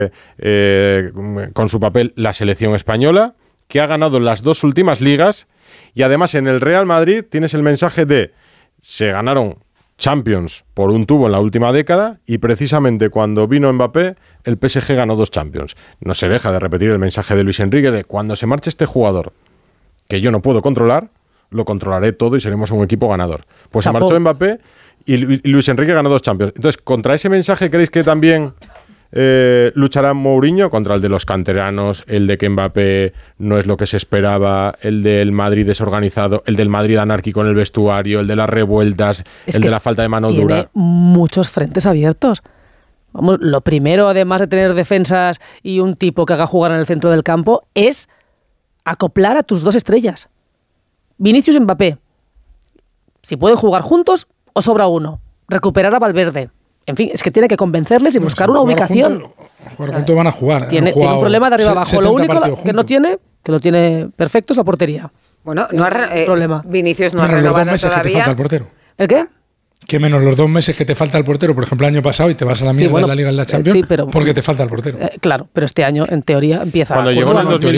con su papel la selección española, que ha ganado las 2 últimas ligas, y además en el Real Madrid tienes el mensaje de se ganaron Champions por un tubo en la última década, y precisamente cuando vino Mbappé el PSG ganó 2 Champions. No se deja de repetir el mensaje de Luis Enrique de cuando se marche este jugador que yo no puedo controlar, lo controlaré todo y seremos un equipo ganador. Pues se marchó Mbappé y Luis Enrique ganó 2 Champions. Entonces, ¿contra ese mensaje creéis que también luchará Mourinho? Contra el de los canteranos, el de que Mbappé no es lo que se esperaba, el del Madrid desorganizado, el del Madrid anárquico en el vestuario, el de las revueltas, el de la falta de mano dura. Tiene muchos frentes abiertos. Vamos, lo primero, además de tener defensas y un tipo que haga jugar en el centro del campo, es acoplar a tus 2 estrellas. Vinicius y Mbappé. Si pueden jugar juntos o sobra uno. Recuperar a Valverde. En fin, es que tiene que convencerles y buscar una ubicación. Jugar juntos van a jugar. Tiene un problema de arriba abajo. Lo único que no tiene, que lo tiene perfecto, es la portería. Bueno, no problema. Vinicius no ha renovado todavía. Que te falta el portero. ¿El qué? Que menos los 2 meses que te falta el portero, por ejemplo, el año pasado, y te vas a la mierda de la Liga en la Champions, porque te falta el portero. Claro, pero este año, en teoría, empieza. Cuando llegó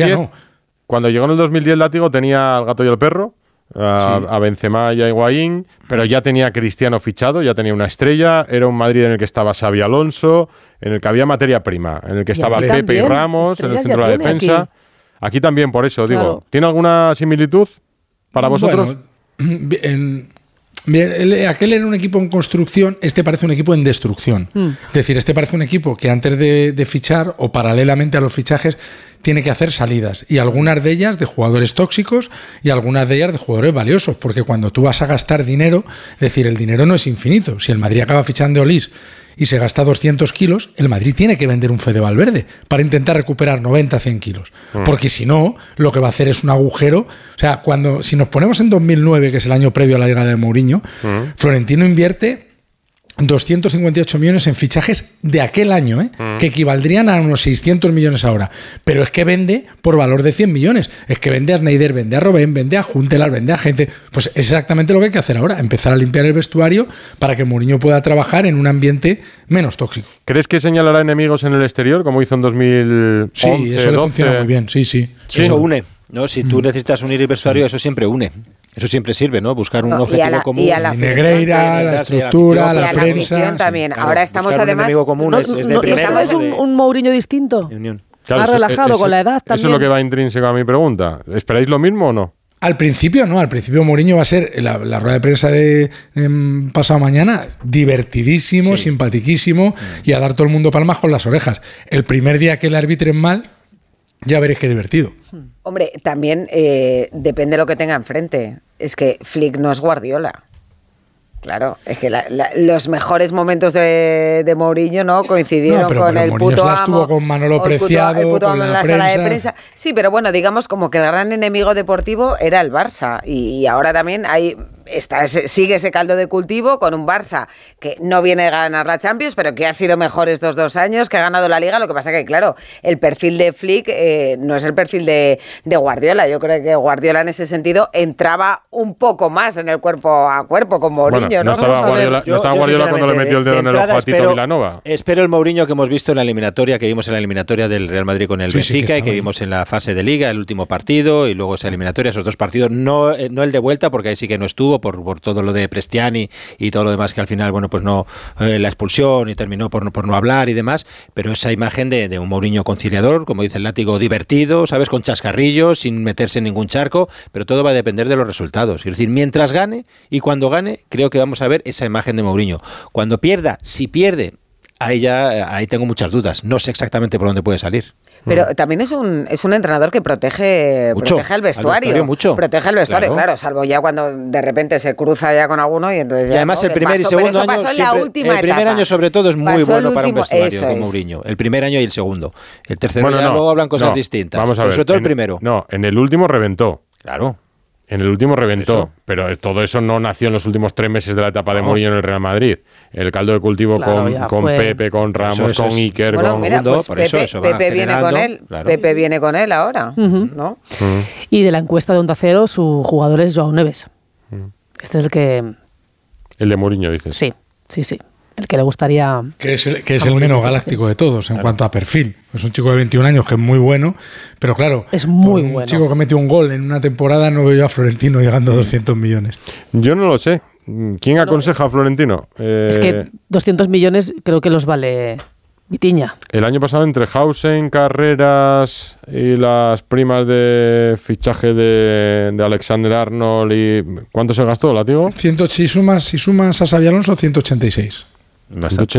en el 2010 Látigo tenía al gato y el perro, a Benzema y a Higuaín, pero ya tenía a Cristiano fichado, ya tenía una estrella, era un Madrid en el que estaba Xabi Alonso, en el que había materia prima, en el que estaba Pepe y Ramos, en el centro de la defensa. Aquí también, por eso digo, ¿tiene alguna similitud para vosotros? Bueno, aquel era un equipo en construcción, este parece un equipo en destrucción. Es decir, este parece un equipo que antes de fichar o paralelamente a los fichajes tiene que hacer salidas, y algunas de ellas de jugadores tóxicos y algunas de ellas de jugadores valiosos, porque cuando tú vas a gastar dinero, es decir, el dinero no es infinito. Si el Madrid acaba fichando a Olís y se gasta 200 kilos, el Madrid tiene que vender un Fede Valverde para intentar recuperar 90, 100 kilos. Porque si no, lo que va a hacer es un agujero. O sea, si nos ponemos en 2009, que es el año previo a la llegada de Mourinho, Florentino invierte 258 millones en fichajes de aquel año, que equivaldrían a unos 600 millones ahora. Pero es que vende por valor de 100 millones. Es que vende a Sneijder, vende a Robben, vende a Juntelar, vende a gente. Pues es exactamente lo que hay que hacer ahora, empezar a limpiar el vestuario para que Mourinho pueda trabajar en un ambiente menos tóxico. ¿Crees que señalará enemigos en el exterior, como hizo en 2011? Sí, eso le funciona muy bien, sí. Eso une, ¿no? Si tú necesitas unir el vestuario, eso siempre une. Eso siempre sirve, ¿no? Buscar un objetivo común. Y a la Negreira, la estructura, la prensa. También. Claro, ahora estamos además. ¿Es un Mourinho distinto? Claro, más relajado con la edad también. Eso es lo que va intrínseco a mi pregunta. ¿Esperáis lo mismo o no? Al principio no, al principio Mourinho va a ser la rueda de prensa de pasado mañana divertidísimo, simpatiquísimo y a dar todo el mundo palmas con las orejas. El primer día que le arbitren mal, ya veréis qué divertido. Hombre, también depende de lo que tenga enfrente. Es que Flick no es Guardiola. Claro, es que los mejores momentos de Mourinho no coincidieron con el Mourinho puto amo. Estuvo con Manolo Preciado, el puto con amo en la sala de prensa. Sí, pero bueno, digamos como que el gran enemigo deportivo era el Barça. Y ahora también sigue ese caldo de cultivo con un Barça que no viene a ganar la Champions, pero que ha sido mejor estos 2 años, que ha ganado la Liga. Lo que pasa que, claro, el perfil de Flick no es el perfil de Guardiola. Yo creo que Guardiola en ese sentido entraba un poco más en el cuerpo a cuerpo con Mourinho. Bueno, no estaba Guardiola cuando le metió el dedo en el ojo a Tito Vilanova. Espero el Mourinho que hemos visto en la eliminatoria, que vimos en la eliminatoria del Real Madrid con el Benfica, y que vimos en la fase de Liga, el último partido, y luego esa eliminatoria, esos 2 partidos, no el de vuelta, porque ahí sí que no estuvo, por todo lo de Prestiani y todo lo demás, que al final, bueno, pues no, la expulsión y terminó por no hablar y demás, pero esa imagen de un Mourinho conciliador, como dice el Látigo, divertido, ¿sabes? Con chascarrillos, sin meterse en ningún charco, pero todo va a depender de los resultados. Es decir, mientras gane y cuando gane, creo que vamos a ver esa imagen de Mourinho. Cuando pierda, si pierde, ahí tengo muchas dudas. No sé exactamente por dónde puede salir. Pero también es un entrenador que protege el vestuario. Protege el vestuario, claro, salvo ya cuando de repente se cruza ya con alguno y entonces ya. Y además el primer y segundo año. El primer año, sobre todo, es muy bueno para un vestuario con Mourinho. El primer año y el segundo. El tercero ya luego hablan cosas distintas. Vamos a ver. Sobre todo el primero. No, en el último reventó. Claro. En el último reventó, pero todo eso no nació en los últimos 3 meses de la etapa de Mourinho en el Real Madrid. El caldo de cultivo con Pepe, con Ramos, con Iker, bueno, con mira, pues Pepe viene con él. Claro. Pepe viene con él ahora, ¿no? Y de la encuesta de Onda Cero, su jugador es Joao Neves. Este es el que... El de Mourinho, dices. Sí. el que le gustaría... Que es el menos galáctico de todos en cuanto a perfil. Es un chico de 21 años que es muy bueno, pero claro, es muy un bueno. chico que mete un gol en una temporada, no veo yo a Florentino llegando a 200 millones. Yo no lo sé. ¿Quién aconseja a Florentino? Es que 200 millones creo que los vale Vitiña. El año pasado, entre Hausen, Carreras y las primas de fichaje de Alexander Arnold, y ¿cuánto se gastó, Látigo? Si sumas a Xabi Alonso, 186. Bastante,